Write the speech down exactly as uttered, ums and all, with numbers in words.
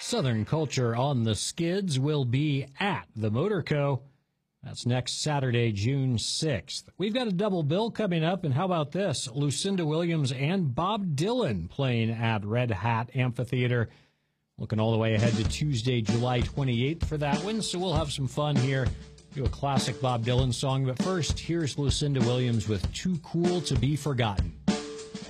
Southern Culture on the Skids will be at the Motor Co. That's next Saturday, June sixth. We've got a double bill coming up, and how about this? Lucinda Williams and Bob Dylan playing at Red Hat Amphitheater. Looking all the way ahead to Tuesday, July twenty-eighth for that one, so we'll have some fun here. Do a classic Bob Dylan song, but first, here's Lucinda Williams with Too Cool to Be Forgotten.